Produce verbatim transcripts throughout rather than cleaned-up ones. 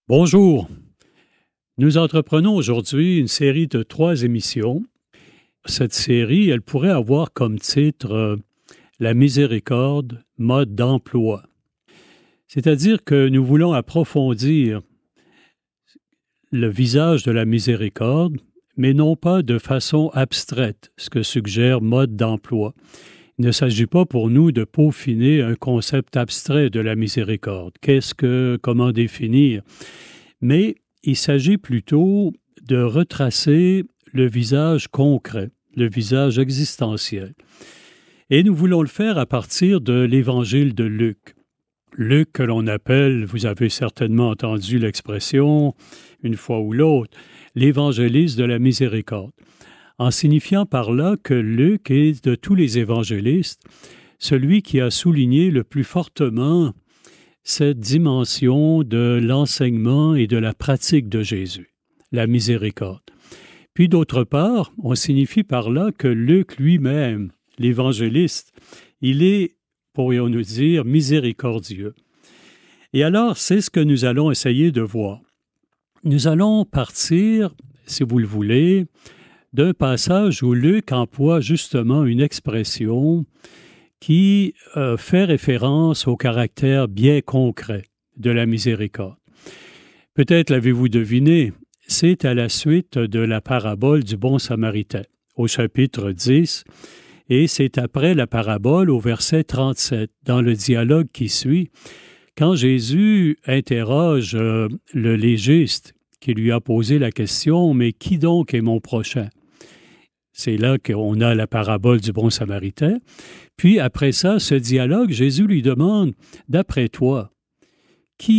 Bonjour. Nous entreprenons aujourd'hui une série de trois émissions. Cette série, elle pourrait avoir comme titre euh, « La miséricorde, mode d'emploi ». C'est-à-dire que nous voulons approfondir le visage de la miséricorde, mais non pas de façon abstraite, ce que suggère mode d'emploi. Il ne s'agit pas pour nous de peaufiner un concept abstrait de la miséricorde. Qu'est-ce que, comment définir? Mais il s'agit plutôt de retracer le visage concret, le visage existentiel. Et nous voulons le faire à partir de l'Évangile de Luc. Luc, que l'on appelle, vous avez certainement entendu l'expression, une fois ou l'autre, l'évangéliste de la miséricorde, en signifiant par là que Luc est, de tous les évangélistes, celui qui a souligné le plus fortement cette dimension de l'enseignement et de la pratique de Jésus, la miséricorde. Puis d'autre part, on signifie par là que Luc lui-même, l'évangéliste, il est, pourrions-nous dire, miséricordieux. Et alors, c'est ce que nous allons essayer de voir. Nous allons partir, si vous le voulez, d'un passage où Luc emploie justement une expression qui euh, fait référence au caractère bien concret de la miséricorde. Peut-être l'avez-vous deviné, c'est à la suite de la parabole du bon samaritain, au chapitre dix, et c'est après la parabole au verset trente-sept, dans le dialogue qui suit, quand Jésus interroge euh, le légiste qui lui a posé la question « Mais qui donc est mon prochain ?» C'est là qu'on a la parabole du bon samaritain. Puis après ça, ce dialogue, Jésus lui demande « D'après toi, qui ?»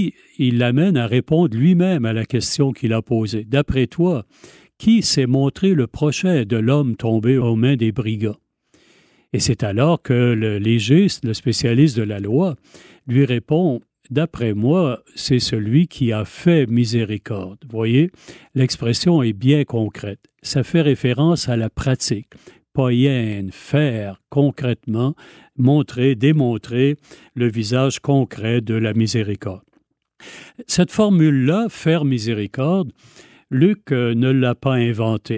Il l'amène à répondre lui-même à la question qu'il a posée. « D'après toi, qui s'est montré le prochain de l'homme tombé aux mains des brigands? » Et c'est alors que le légiste, le spécialiste de la loi, lui répond « D'après moi, c'est celui qui a fait miséricorde. » Vous voyez, l'expression est bien concrète. Ça fait référence à la pratique. Poienne, faire concrètement, montrer, démontrer le visage concret de la miséricorde. Cette formule-là, faire miséricorde, Luc ne l'a pas inventée.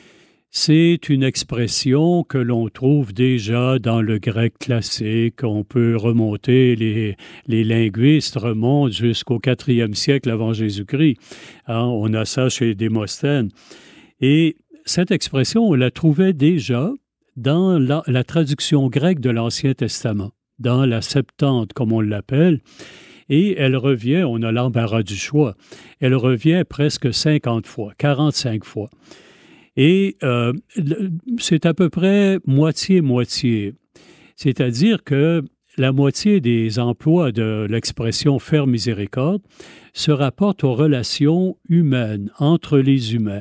C'est une expression que l'on trouve déjà dans le grec classique. On peut remonter, les, les linguistes remontent jusqu'au quatrième siècle avant Jésus-Christ. Hein, on a ça chez Démosthène. Et cette expression, on la trouvait déjà dans la, la traduction grecque de l'Ancien Testament, dans la Septante, comme on l'appelle, et elle revient, on a l'embarras du choix, elle revient presque cinquante fois, quarante-cinq fois. Et euh, c'est à peu près moitié-moitié, c'est-à-dire que la moitié des emplois de l'expression « faire miséricorde » se rapportent aux relations humaines, entre les humains.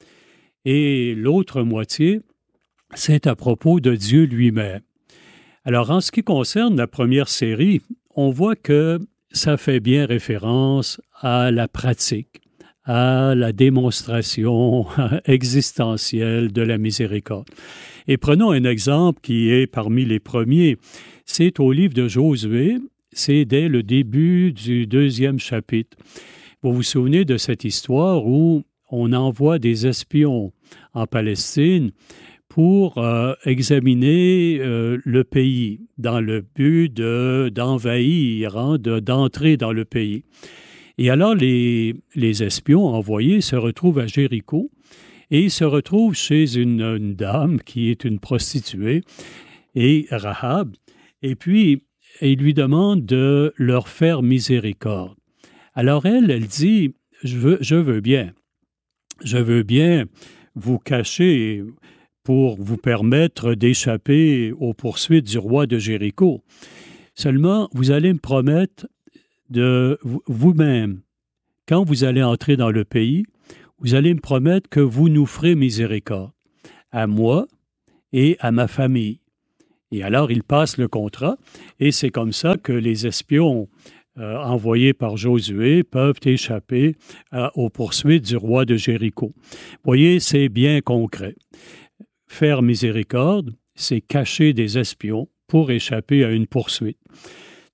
Et l'autre moitié, c'est à propos de Dieu lui-même. Alors, en ce qui concerne la première série, on voit que ça fait bien référence à la pratique, à la démonstration existentielle de la miséricorde. Et prenons un exemple qui est parmi les premiers. C'est au livre de Josué, c'est dès le début du deuxième chapitre. Vous vous souvenez de cette histoire où on envoie des espions en Palestine pour euh, examiner euh, le pays dans le but de, d'envahir, hein, de, d'entrer dans le pays. Et alors, les, les espions envoyés se retrouvent à Jéricho et ils se retrouvent chez une, une dame qui est une prostituée, et Rahab, et puis ils lui demandent de leur faire miséricorde. Alors elle, elle dit, je veux, je veux bien, je veux bien vous cacher pour vous permettre d'échapper aux poursuites du roi de Jéricho. Seulement, vous allez me promettre de vous-même, quand vous allez entrer dans le pays, vous allez me promettre que vous nous ferez miséricorde, à moi et à ma famille. Et alors, il passe le contrat, et c'est comme ça que les espions euh, envoyés par Josué peuvent échapper euh, aux poursuites du roi de Jéricho. Vous voyez, c'est bien concret. Faire miséricorde, c'est cacher des espions pour échapper à une poursuite.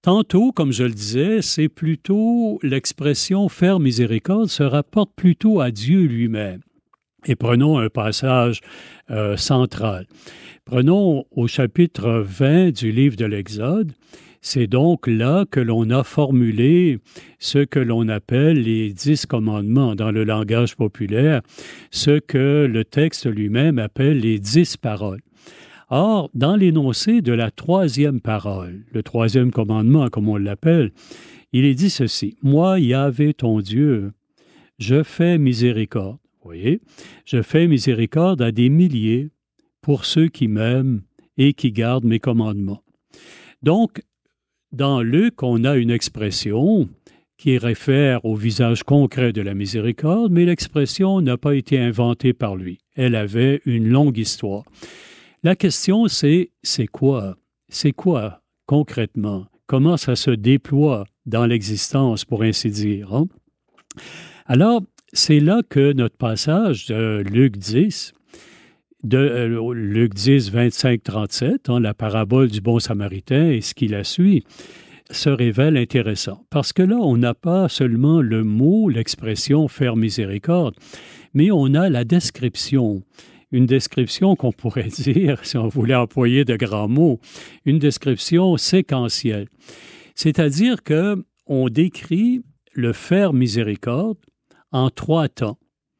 Tantôt, comme je le disais, c'est plutôt l'expression « faire miséricorde » se rapporte plutôt à Dieu lui-même. Et prenons un passage euh, central. Prenons au chapitre vingt du livre de l'Exode. C'est donc là que l'on a formulé ce que l'on appelle les dix commandements dans le langage populaire, ce que le texte lui-même appelle les dix paroles. Or, dans l'énoncé de la troisième parole, le troisième commandement, comme on l'appelle, il est dit ceci: « Moi, Yahvé ton Dieu, je fais miséricorde. » Vous voyez, je fais miséricorde à des milliers pour ceux qui m'aiment et qui gardent mes commandements. Donc, dans Luc, on a une expression qui réfère au visage concret de la miséricorde, mais l'expression n'a pas été inventée par lui. Elle avait une longue histoire. La question, c'est, c'est quoi? C'est quoi, concrètement? Comment ça se déploie dans l'existence, pour ainsi dire? Hein? Alors, c'est là que notre passage de Luc dix, de euh, Luc dix, vingt-cinq, trente-sept, hein, la parabole du bon samaritain et ce qui la suit, se révèle intéressant. Parce que là, on n'a pas seulement le mot, l'expression « faire miséricorde », mais on a la description, une description qu'on pourrait dire, si on voulait employer de grands mots, une description séquentielle. C'est-à-dire qu'on décrit le faire miséricorde en trois temps.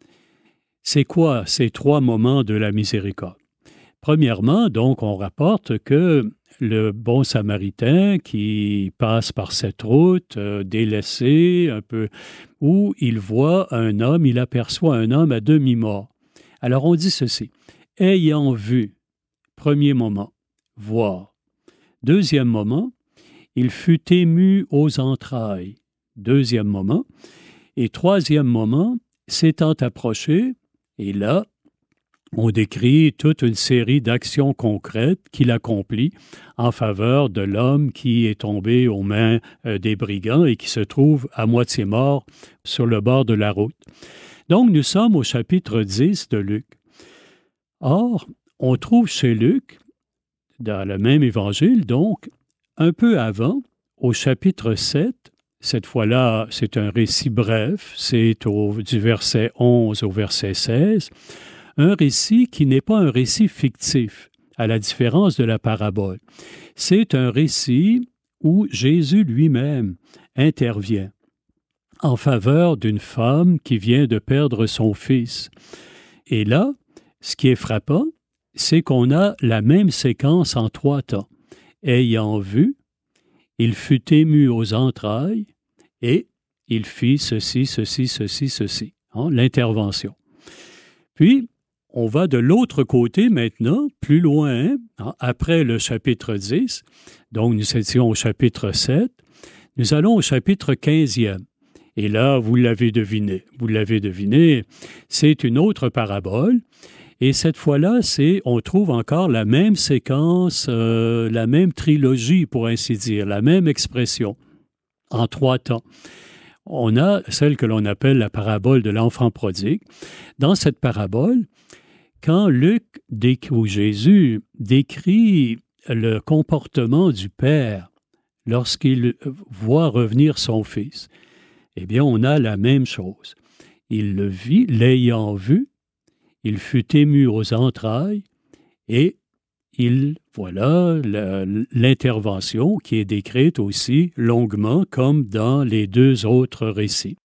C'est quoi ces trois moments de la miséricorde? Premièrement, donc, on rapporte que le bon samaritain qui passe par cette route euh, délaissée, un peu, où il voit un homme, il aperçoit un homme à demi-mort. Alors, on dit ceci: « Ayant vu », premier moment, voir. Deuxième moment, il fut ému aux entrailles. Deuxième moment. Et troisième moment, s'étant approché, et là, on décrit toute une série d'actions concrètes qu'il accomplit en faveur de l'homme qui est tombé aux mains des brigands et qui se trouve à moitié mort sur le bord de la route. Donc, nous sommes au chapitre dix de Luc. Or, on trouve chez Luc, dans le même évangile, donc, un peu avant, au chapitre sept, cette fois-là, c'est un récit bref, c'est au, du verset onze au verset seize, un récit qui n'est pas un récit fictif, à la différence de la parabole. C'est un récit où Jésus lui-même intervient en faveur d'une femme qui vient de perdre son fils. Et là, ce qui est frappant, c'est qu'on a la même séquence en trois temps. Ayant vu, il fut ému aux entrailles et il fit ceci, ceci, ceci, ceci. Hein, l'intervention. Puis, on va de l'autre côté maintenant, plus loin, hein, après le chapitre dix, donc nous étions au chapitre sept, nous allons au chapitre quinzième. Et là, vous l'avez deviné, vous l'avez deviné, c'est une autre parabole. Et cette fois-là, c'est, on trouve encore la même séquence, euh, la même trilogie, pour ainsi dire, la même expression, en trois temps. On a celle que l'on appelle la parabole de l'enfant prodigue. Dans cette parabole, quand Luc ou Jésus décrit le comportement du Père lorsqu'il voit revenir son Fils, eh bien, on a la même chose. Il le vit, l'ayant vu, il fut ému aux entrailles et il, voilà, la, l'intervention qui est décrite aussi longuement comme dans les deux autres récits.